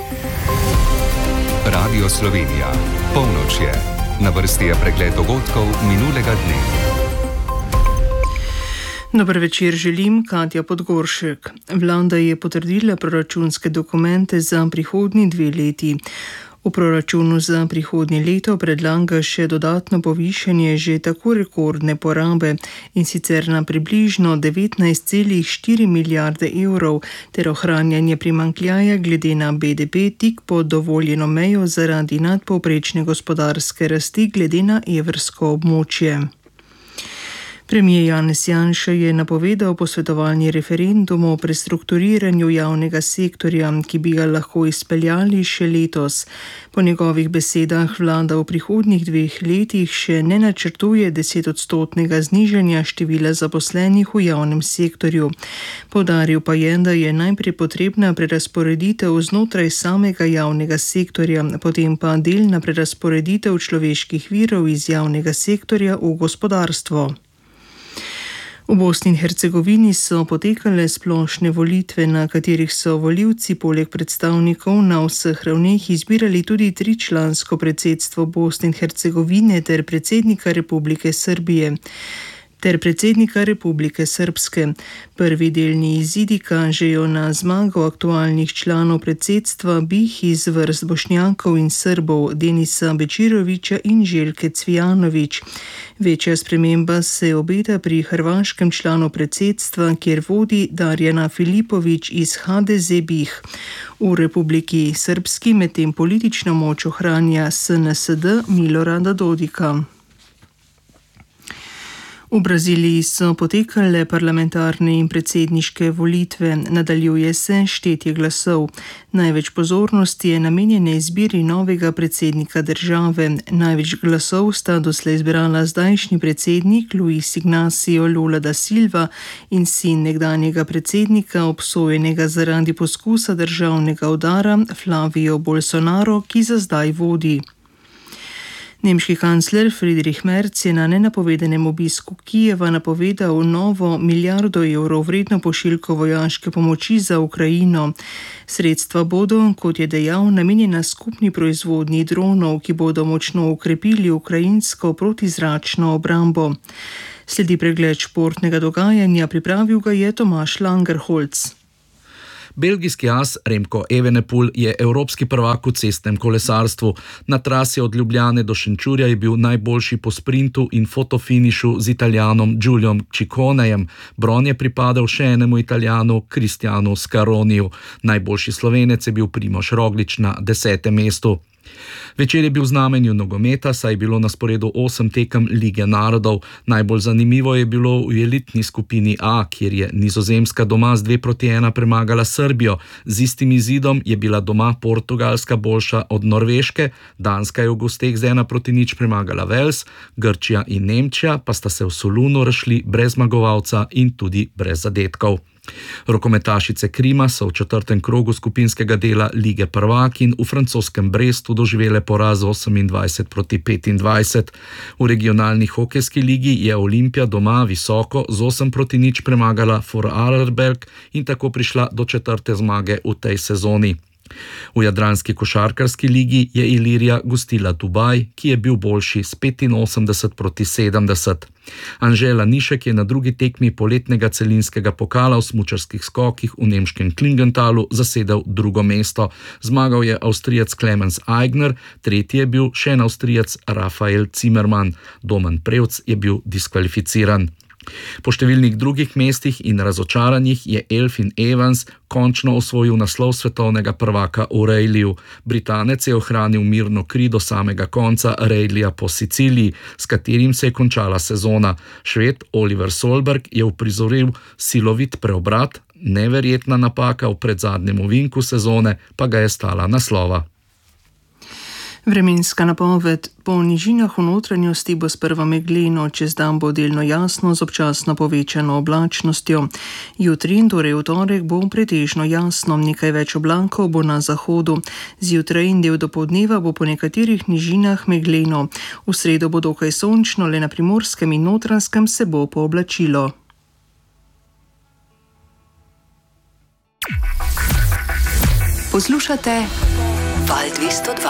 Radio Slovenija. Polnoč je. Na vrsti je pregled dogodkov minulega dne. Dober večer želim, Katja Podgoršek. Vlada je potrdila proračunske dokumente za prihodnji 2 leti. V proračunu za prihodnje leto predlaga še dodatno povišanje že tako rekordne porabe, in sicer na približno 19,4 milijarde evrov, ter ohranjanje primanjkljaja glede na BDP tik pod dovoljeno mejo zaradi nadpovprečne gospodarske rasti glede na evrsko območje. Premijer Janez Janša je napovedal posvetovalni referendum o prestrukturiranju javnega sektorja, ki bi ga lahko izpeljali še letos. Po njegovih besedah vlada v prihodnjih 2 letih še ne načrtuje 10-odstotnega znižanja števila zaposlenih v javnem sektorju. Poudaril pa je, da je najprej potrebna prerazporeditev znotraj samega javnega sektorja, potem pa delna prerazporeditev človeških virov iz javnega sektorja v gospodarstvo. V Bosni in Hercegovini so potekale splošne volitve, na katerih so volivci poleg predstavnikov na vseh ravneh izbirali tudi 3-člansko predsedstvo Bosne in Hercegovine ter predsednika Republike Srpske. Prvi delni izidi kažejo na zmago aktualnih članov predsedstva BiH iz vrst Bošnjakov in Srbov Denisa Bečirovića in Željke Cvijanović. Večja sprememba se obeta pri hrvaškem članu predsedstva, kjer vodi Darjana Filipović iz HDZ BiH. V Republiki Srpski medtem politično moč ohranja SNSD Milorada Dodika. V Braziliji so potekale parlamentarne in predsedniške volitve, nadaljuje se štetje glasov. Največ pozornosti je namenjene izbiri novega predsednika države. Največ glasov sta doslej zbrala zdajšnji predsednik Luis Ignacio Lula da Silva in sin nekdanjega predsednika, obsojenega zaradi poskusa državnega udara, Flavio Bolsonaro, ki za zdaj vodi. Nemški kancler Friedrich Merz je na nenapovedanem obisku Kijeva napovedal novo milijardo evrov vredno pošiljko vojaške pomoči za Ukrajino. Sredstva bodo, kot je dejal, namenjena skupni proizvodnji dronov, ki bodo močno ukrepili ukrajinsko protizračno obrambo. Sledi pregled športnega dogajanja, pripravil ga je Tomaž Langerholz. Belgijski as Remco Evenepoel je evropski prvak v cestnem kolesarstvu. Na trasi od Ljubljane do Šenčurja je bil najboljši po sprintu in fotofinišu z Italijanom Giuliom Cicconejem. Bron je pripadal še enemu Italijanu, Cristianu Scaroniju. Najboljši Slovenec je bil Primož Roglič na 10. mestu. Večer je bil v znamenju nogometa, saj je bilo na sporedu 8 tekem Lige narodov. Najbolj zanimivo je bilo v elitni skupini A, kjer je Nizozemska doma z 2-1 premagala Srbijo. Z istim izidom je bila doma Portugalska boljša od Norveške, Danska je v gosteh z 1-0 premagala Wales, Grčija in Nemčija pa sta se v Solunu razšli brez zmagovalca in tudi brez zadetkov. Rokometašice Krima so v 4. krogu skupinskega dela Lige prvakinj v francoskem Brestu doživele poraz 28-25. V regionalni hokejski ligi je Olimpija doma visoko z 8-0 premagala Vorarlberg in tako prišla do 4. zmage v tej sezoni. V jadranski košarkarski ligi je Ilirija gostila Dubaj, ki je bil boljši s 85-70. Anžela Nišek je na drugi tekmi poletnega celinskega pokala v smučarskih skokih v nemškem Klingentalu zasedel 2. mesto. Zmagal je Avstrijec Clemens Eigner, tretji je bil še en Avstrijec Rafael Zimmermann. Domen Prevc je bil diskvalificiran. Po številnih drugih mestih in razočaranjih je Elfyn Evans končno osvojil naslov svetovnega prvaka v rejliju. Britanec je ohranil mirno kri do samega konca rejlija po Siciliji, s katerim se je končala sezona. Šved Oliver Solberg je uprizoril silovit preobrat, neverjetna napaka v predzadnjem ovinku sezone pa ga je stala naslova. Vremenska napoved. Po nižinah v notranjosti bo sprva megleno, čez dan bo delno jasno z občasno povečano oblačnostjo. Jutri in torej v torek bo pretežno jasno, nekaj več oblakov bo na zahodu. Zjutraj in del dopoldneva bo po nekaterih nižinah megleno. V sredo bo dokaj sončno, le na Primorskem in Notranjskem se bo pooblačilo. Poslušate Val 202.